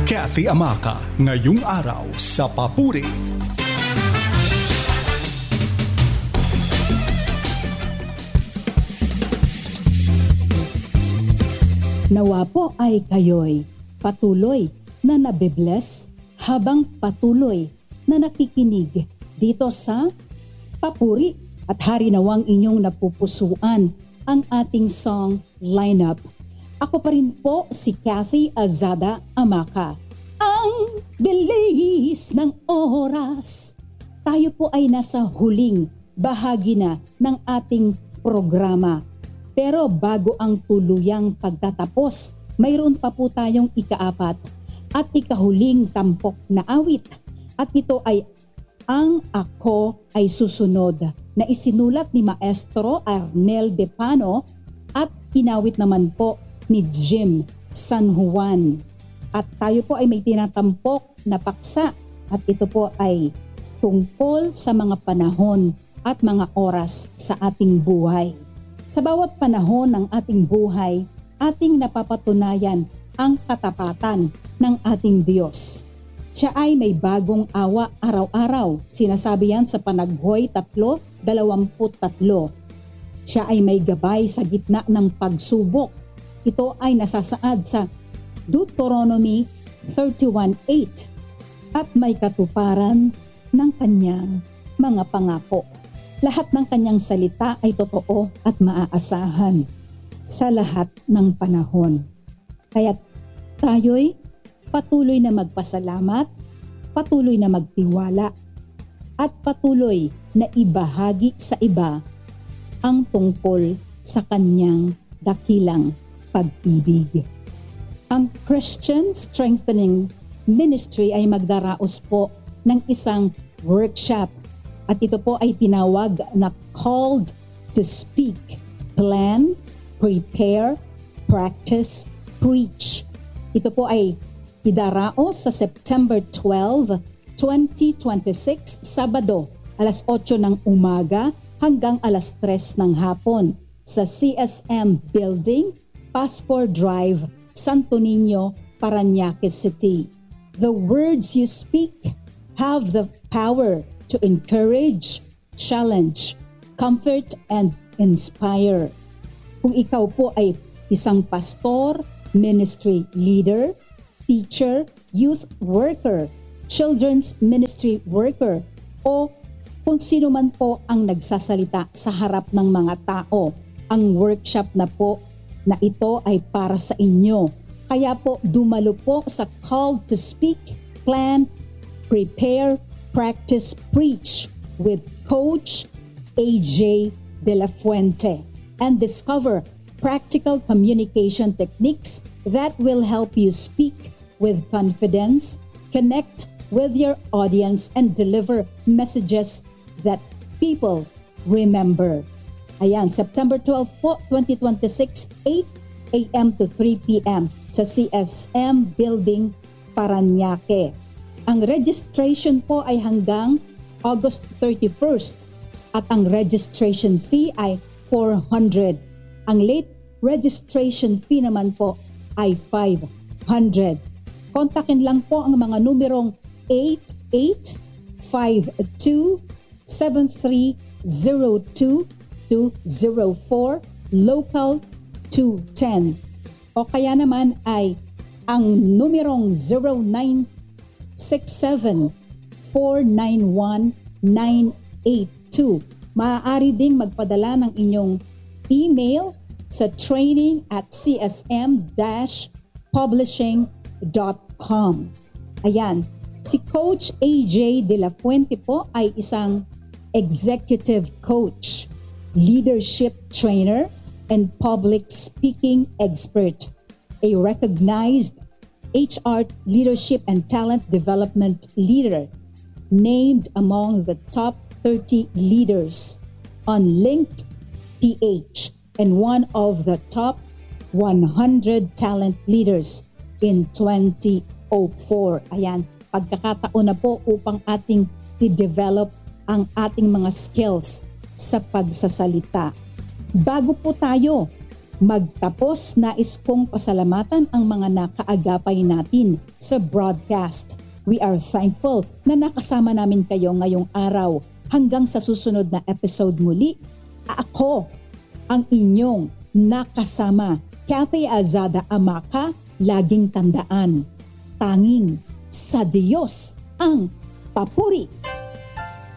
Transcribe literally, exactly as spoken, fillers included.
Kathy Amaka, ngayong araw sa Papuri. Nawa po ay kayo'y patuloy na nabibless habang patuloy na nakikinig dito sa Papuri at hari nawang inyong napupusuan ang ating song lineup. Ako pa rin po si Kathy Azada Amaka. Ang bilis ng oras. Tayo po ay nasa huling bahagi na ng ating programa. Pero bago ang tuluyang pagtatapos, mayroon pa po tayong ikaapat at ikahuling tampok na awit. At ito ay Ang Ako Ay Susunod na isinulat ni Maestro Arnel De Pano at inawit naman po ni Jim San Juan. At tayo po ay may tinatampok na paksa at ito po ay tungkol sa mga panahon at mga oras sa ating buhay. Sa bawat panahon ng ating buhay, ating napapatunayan ang katapatan ng ating Diyos. Siya ay may bagong awa araw-araw. Sinasabi yan sa Panaghoy tatlo dalawamput tatlo. Siya ay may gabay sa gitna ng pagsubok. Ito ay nasasaad sa Deuteronomy thirty-one eight at may katuparan ng kanyang mga pangako. Lahat ng kanyang salita ay totoo at maaasahan sa lahat ng panahon. Kaya tayo'y patuloy na magpasalamat, patuloy na magtiwala, at patuloy na ibahagi sa iba ang tungkol sa kanyang dakilang pag-ibig. Ang Christian Strengthening Ministry ay magdaraos po ng isang workshop at ito po ay tinawag na Called to Speak, Plan, Prepare, Practice, Preach. Ito po ay idaraos sa September twelfth, twenty twenty-six, Sabado, alas otso ng umaga hanggang alas tres ng hapon sa C S M Building, Passport Drive, Santo Niño, Parañaque City. The words you speak have the power to encourage, challenge, comfort, and inspire. Kung ikaw po ay isang pastor, ministry leader, teacher, youth worker, children's ministry worker, o kung sino man po ang nagsasalita sa harap ng mga tao, ang workshop na po na ito ay para sa inyo. Kaya po dumalo po sa Call to Speak, Plan, Prepare, Practice, Preach with Coach A J De La Fuente and discover practical communication techniques that will help you speak with confidence, connect with your audience, and deliver messages that people remember. Ayan, September twelfth po, twenty twenty-six, eight a.m. to three p.m. sa C S M Building, Parañaque. Ang registration po ay hanggang August thirty-first at ang registration fee ay four hundred. Ang late registration fee naman po ay five hundred. Kontakin lang po ang mga numerong eight eight five two seven three zero two two zero four, local two ten. O kaya naman ay ang numerong zero nine six seven four nine one nine eight two. Maaari ding magpadala ng inyong email sa training at c s m dash publishing dot com. Ayan, si Coach A J De La Fuente po ay isang executive coach, leadership trainer, and public speaking expert, a recognized H R leadership and talent development leader, named among the top thirty leaders on LinkedIn, and one of the top one hundred talent leaders in twenty oh four. Ayan, pagkakataon na po upang ating i-develop ang ating mga skills sa pagsasalita. Bago po tayo magtapos, nais kong pasalamatan ang mga nakaagapay natin sa broadcast. We are thankful na nakasama namin kayo ngayong araw. Hanggang sa susunod na episode muli, ako ang inyong nakasama, Kathy Azada Amaka. Laging tandaan, tanging sa Diyos ang papuri.